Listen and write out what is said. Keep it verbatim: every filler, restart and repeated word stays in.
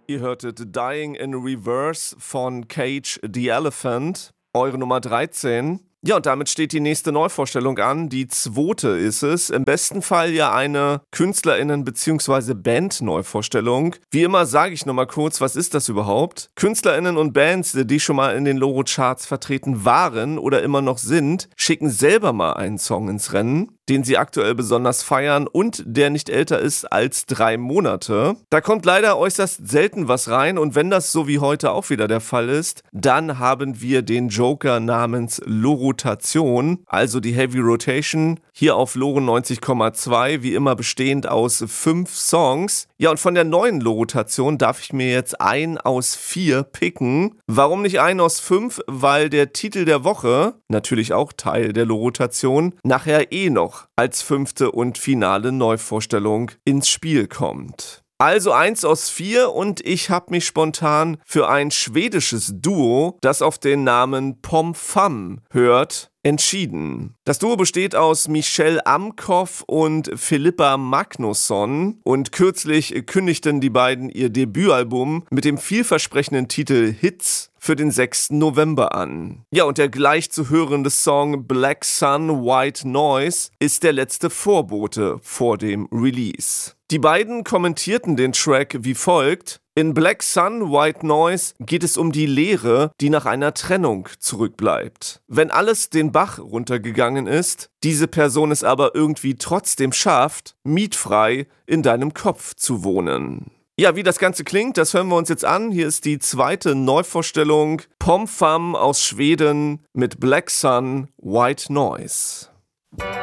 Ihr hörtet Dying in Reverse von Cage the Elephant, eure Nummer dreizehn. Ja, und damit steht die nächste Neuvorstellung an. Die zweite ist es. Im besten Fall ja eine KünstlerInnen- bzw. Band-Neuvorstellung. Wie immer sage ich nochmal kurz, was ist das überhaupt? KünstlerInnen und Bands, die schon mal in den Loro-Charts vertreten waren oder immer noch sind, schicken selber mal einen Song ins Rennen, den sie aktuell besonders feiern und der nicht älter ist als drei Monate. Da kommt leider äußerst selten was rein und wenn das so wie heute auch wieder der Fall ist, dann haben wir den Joker namens Lorotation, also die Heavy Rotation, hier auf Loro neunzig Komma zwei, wie immer bestehend aus fünf Songs. Ja, und von der neuen Lorotation darf ich mir jetzt ein aus vier picken. Warum nicht ein aus fünf? Weil der Titel der Woche, natürlich auch Teil der Lorotation, nachher eh noch als fünfte und finale Neuvorstellung ins Spiel kommt. Also eins aus vier und ich habe mich spontan für ein schwedisches Duo, das auf den Namen Pom Fam hört, entschieden. Das Duo besteht aus Michelle Amkoff und Filippa Magnusson und kürzlich kündigten die beiden ihr Debütalbum mit dem vielversprechenden Titel Hits für den sechsten November an. Ja, und der gleich zu hörende Song Black Sun, White Noise ist der letzte Vorbote vor dem Release. Die beiden kommentierten den Track wie folgt: In Black Sun, White Noise geht es um die Leere, die nach einer Trennung zurückbleibt. Wenn alles den Bach runtergegangen ist, diese Person es aber irgendwie trotzdem schafft, mietfrei in deinem Kopf zu wohnen. Ja, wie das Ganze klingt, das hören wir uns jetzt an. Hier ist die zweite Neuvorstellung. Pom Fam aus Schweden mit Black Sun, White Noise.